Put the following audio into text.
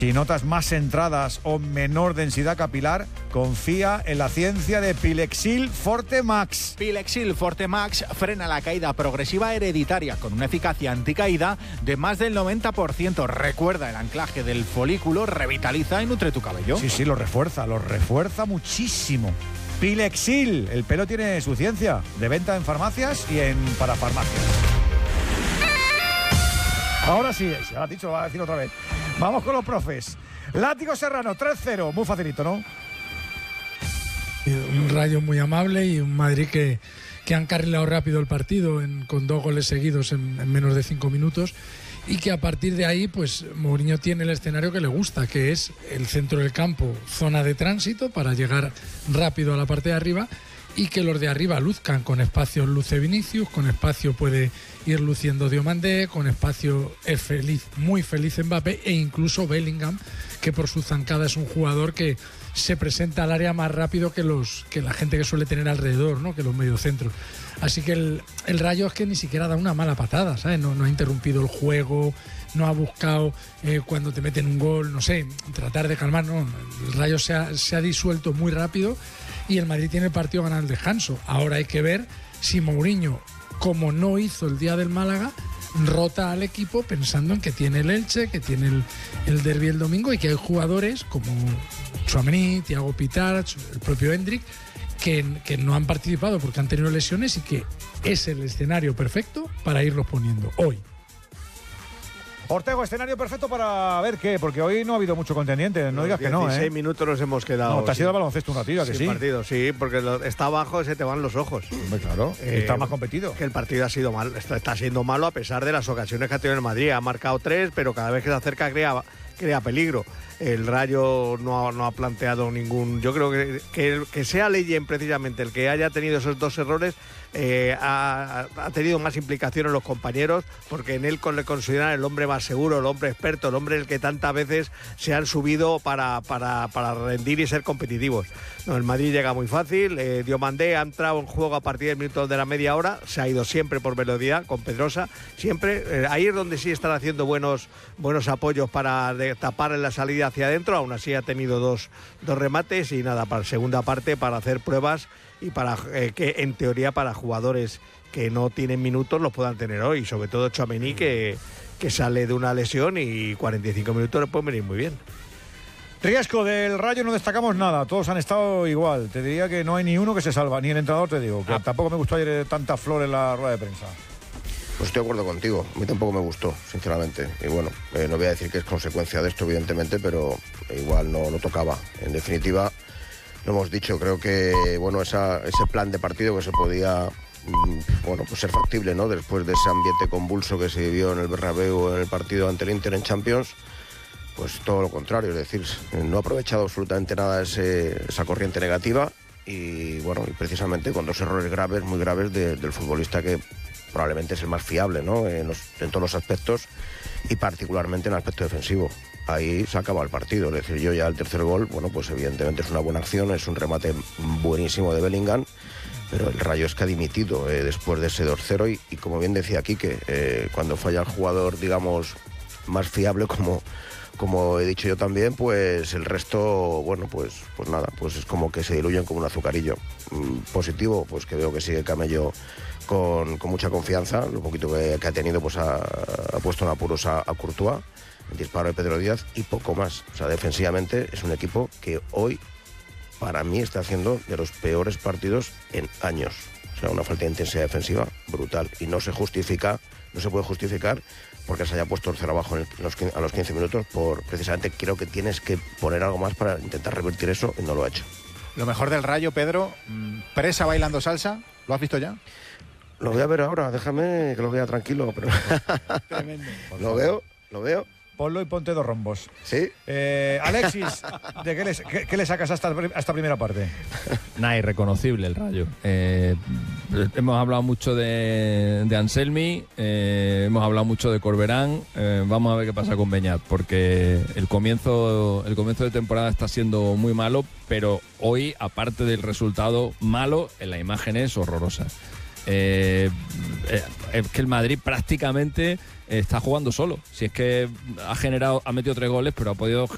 Si notas más entradas o menor densidad capilar, confía en la ciencia de Pilexil Forte Max. Pilexil Forte Max frena la caída progresiva hereditaria con una eficacia anticaída de más del 90%. Recuerda el anclaje del folículo, revitaliza y nutre tu cabello. Sí, lo refuerza muchísimo. Pilexil, el pelo tiene su ciencia. De venta en farmacias y en parafarmacias. Ahora sí, ya lo has dicho, lo voy a decir otra vez. Vamos con los profes. Látigo Serrano, 3-0. Muy facilito, ¿no? Un Rayo muy amable y un Madrid que han carrilado rápido el partido con 2 goles seguidos en menos de 5 minutos. Y que a partir de ahí, pues Mourinho tiene el escenario que le gusta, que es el centro del campo, zona de tránsito para llegar rápido a la parte de arriba, y que los de arriba luzcan. Con espacio luce Vinicius, con espacio puede ir luciendo Diomandé, con espacio es muy feliz Mbappé, e incluso Bellingham, que por su zancada es un jugador que se presenta al área más rápido que la gente que suele tener alrededor, ¿no? Que los mediocentros. Así que el Rayo es que ni siquiera da una mala patada, ¿sabes? No ha interrumpido el juego, no ha buscado cuando te meten un gol, no sé, tratar de calmar, no. El Rayo se ha disuelto muy rápido y el Madrid tiene el partido ganado al descanso. Ahora hay que ver si Mourinho, como no hizo el día del Málaga, rota al equipo pensando en que tiene el Elche, que tiene el derbi el domingo, y que hay jugadores como Tchouaméni, Thiago Pitart, el propio Hendrik, que no han participado porque han tenido lesiones, y que es el escenario perfecto para irlos poniendo hoy. Ortego, escenario perfecto para ver qué, porque hoy no ha habido mucho contendiente, no digas que no, 16 minutos nos hemos quedado. No, te has ido al baloncesto un ratillo, ¿a que sí? Partido, sí, porque está abajo, se te van los ojos. Claro, está más competido. Que el partido ha sido mal, está siendo malo a pesar de las ocasiones que ha tenido el Madrid. Ha marcado 3, pero cada vez que se acerca crea peligro. El Rayo no ha planteado ningún... Yo creo que sea Leyen precisamente el que haya tenido esos 2 errores, ha tenido más implicación en los compañeros, porque en él le consideran el hombre más seguro, el hombre experto, el hombre el que tantas veces se han subido para rendir y ser competitivos. No, el Madrid llega muy fácil. Diomandé ha entrado en juego a partir del minuto de la media hora, se ha ido siempre por velocidad, con Pedrosa, siempre. Ahí es donde sí están haciendo buenos apoyos para tapar en la salida hacia adentro. Aún así ha tenido dos remates y nada, para la segunda parte, para hacer pruebas y para que en teoría para jugadores que no tienen minutos los puedan tener hoy, sobre todo Tchouaméni, que sale de una lesión y 45 minutos le pueden venir muy bien. Riesgo del Rayo no destacamos nada, todos han estado igual. Te diría que no hay ni uno que se salva, ni el entrenador, te digo, que tampoco me gustó ayer tanta flor en la rueda de prensa. Pues estoy de acuerdo contigo, a mí tampoco me gustó, sinceramente. Y bueno, no voy a decir que es consecuencia de esto, evidentemente, pero igual no tocaba. En definitiva, lo hemos dicho, creo que bueno, ese plan de partido que se podía pues ser factible, ¿no? Después de ese ambiente convulso que se vivió en el Bernabéu en el partido ante el Inter en Champions, pues todo lo contrario, es decir, no ha aprovechado absolutamente nada esa corriente negativa y bueno, y precisamente con 2 errores graves, muy graves del futbolista que probablemente es el más fiable, ¿no? En todos los aspectos y particularmente en el aspecto defensivo. Ahí se acaba el partido, es decir, yo ya el tercer gol, bueno, pues evidentemente es una buena acción, es un remate buenísimo de Bellingham, pero el Rayo es que ha dimitido después de ese 2-0 y como bien decía Quique, cuando falla el jugador, digamos, más fiable como he dicho yo también, pues el resto, bueno, pues nada, pues es como que se diluyen como un azucarillo. Positivo, pues que veo que sigue Camello con mucha confianza, lo poquito que ha tenido, pues ha puesto en apuros a Courtois, el disparo de Pedro Díaz y poco más. O sea, defensivamente es un equipo que hoy, para mí, está haciendo de los peores partidos en años. O sea, una falta de intensidad defensiva brutal y no se puede justificar porque se haya puesto el 0 abajo a los 15 minutos precisamente creo que tienes que poner algo más para intentar revertir eso y no lo ha hecho. Lo mejor del Rayo, Pedro, Presa bailando salsa, ¿lo has visto ya? Lo voy a ver ahora, déjame que lo vea tranquilo. Pero... Tremendo. Lo veo. Ponlo y ponte 2 rombos. ¿Sí? Alexis, ¿qué le sacas a esta primera parte? Nada, irreconocible el Rayo. Hemos hablado mucho de Anselmi, hemos hablado mucho de Corberán. Vamos a ver qué pasa con Beñat, porque el comienzo de temporada está siendo muy malo, pero hoy, aparte del resultado malo, la imagen es horrorosa. Es que el Madrid prácticamente está jugando solo. Si es que ha metido 3 goles, pero ha podido